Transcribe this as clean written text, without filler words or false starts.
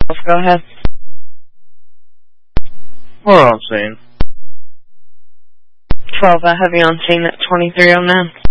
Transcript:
Go ahead. What I'm saying. 12, heavy on scene at 2309.